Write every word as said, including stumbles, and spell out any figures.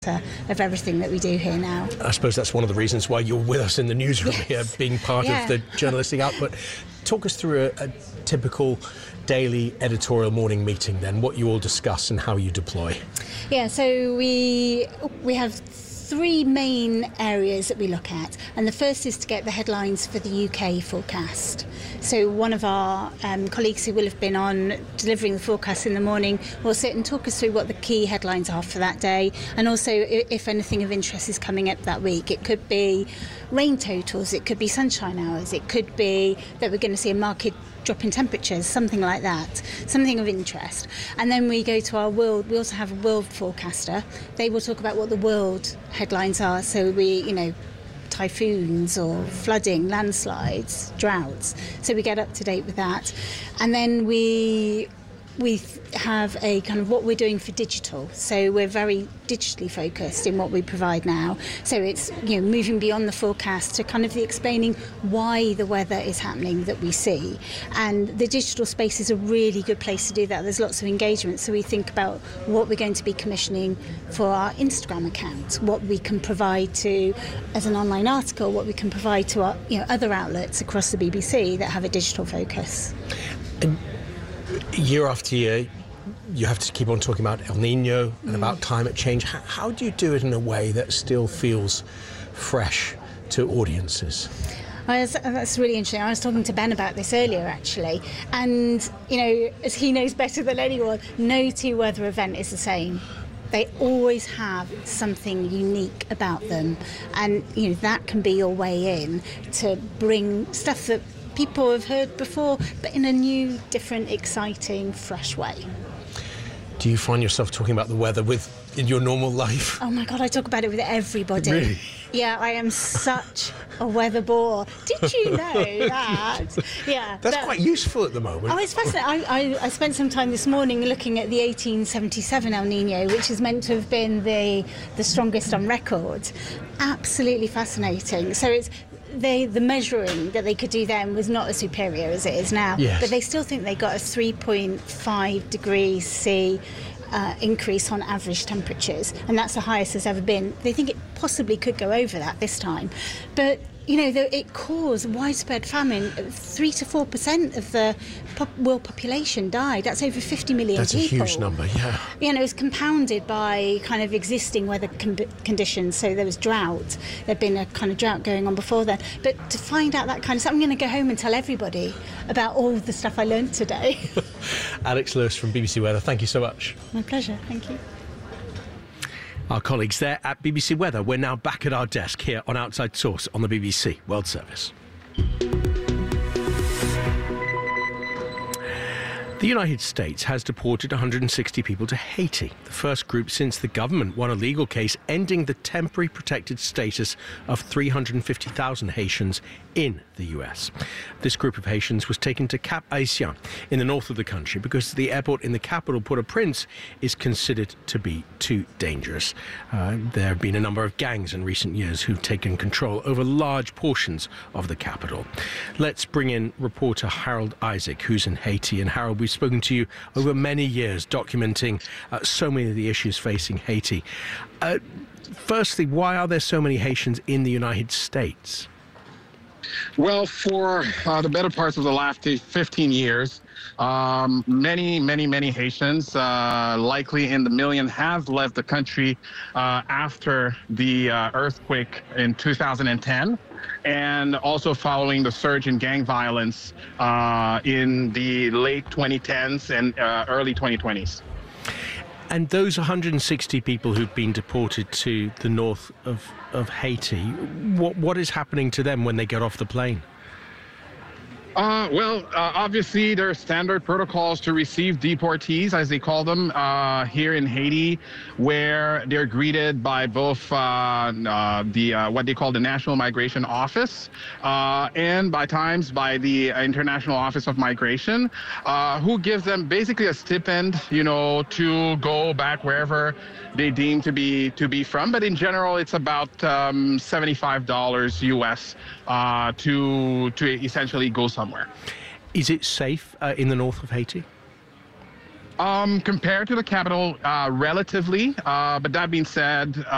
centre of everything that we do here now. I suppose that's one of the reasons why you're with us in the newsroom yes. here, being part yeah. of the journalistic output. Talk us through a, a typical daily editorial morning meeting then, what you all discuss and how you deploy. Yeah, so we we have three main areas that we look at, and the first is to get the headlines for the U K forecast. So one of our um, colleagues who will have been on delivering the forecast in the morning will sit and talk us through what the key headlines are for that day, and also if anything of interest is coming up that week. It could be rain totals, it could be sunshine hours, it could be that we're going to see a market drop in temperatures, something like that, something of interest. And then we go to our world, we also have a world forecaster. They will talk about what the world headlines are, so we, you know, typhoons or flooding, landslides, droughts. So we get up to date with that. And then we we have a kind of what we're doing for digital. So we're very digitally focused in what we provide now. So it's, you know, moving beyond the forecast to kind of the explaining why the weather is happening that we see. And the digital space is a really good place to do that. There's lots of engagement. So we think about what we're going to be commissioning for our Instagram account, what we can provide to, as an online article, what we can provide to our, you know, other outlets across the B B C that have a digital focus. And year after year, you have to keep on talking about El Nino and mm. about climate change. How, how do you do it in a way that still feels fresh to audiences? Well, that's, that's really interesting. I was talking to Ben about this earlier, actually. And, you know, as he knows better than anyone, no two weather event is the same. They always have something unique about them. And, you know, that can be your way in to bring stuff that people have heard before, but in a new, different, exciting, fresh way. Do you find yourself talking about the weather with in your normal life? Oh my God, I talk about it with everybody. Really? Yeah, I am such a weather bore. Did you know that? Yeah. That's that, quite useful at the moment. Oh, it's fascinating. I, I, I spent some time this morning looking at the eighteen seventy-seven El Nino, which is meant to have been the, the strongest on record. Absolutely fascinating. So it's They, the measuring that they could do then was not as superior as it is now, yes. but they still think they got a three point five degrees C uh, increase on average temperatures, and that's the highest there's ever been. They think it possibly could go over that this time, but you know, the, it caused widespread famine. Three to four percent of the pop, world population died. That's over fifty million That's people. That's a huge number, yeah. You know, it was compounded by kind of existing weather con- conditions. So there was drought. There'd been a kind of drought going on before then. But to find out that kind of stuff, I'm going to go home and tell everybody about all the stuff I learned today. Alex Lewis from B B C Weather, thank you so much. My pleasure, thank you. Our colleagues there at B B C Weather. We're now back at our desk here on Outside Source on the B B C World Service. The United States has deported one hundred sixty people to Haiti, the first group since the government won a legal case ending the temporary protected status of three hundred fifty thousand Haitians in the U S. This group of Haitians was taken to Cap Haitien in the north of the country because the airport in the capital, Port-au-Prince, is considered to be too dangerous. Uh, there have been a number of gangs in recent years who've taken control over large portions of the capital. Let's bring in reporter Harold Isaac, who's in Haiti. And Harold, we've spoken to you over many years, documenting uh, so many of the issues facing Haiti. Uh, firstly, why are there so many Haitians in the United States? Well, for uh, the better parts of the last fifteen years, um, many, many, many Haitians, uh, likely in the million, have left the country uh, after the uh, earthquake in two thousand ten. And also following the surge in gang violence uh, in the late twenty tens and uh, early twenty twenties. And those one hundred sixty people who've been deported to the north of, of Haiti, what what is happening to them when they get off the plane? Uh, well, uh, obviously, there are standard protocols to receive deportees, as they call them, uh, here in Haiti, where they're greeted by both uh, uh, the uh, what they call the National Migration Office uh, and by times by the International Office of Migration, uh, who gives them basically a stipend, you know, to go back wherever they deem to be to be from. But in general, it's about um, seventy-five dollars U S uh, to to essentially go somewhere. Is it safe uh, in the north of Haiti? Um, compared to the capital, uh, relatively. Uh, but that being said,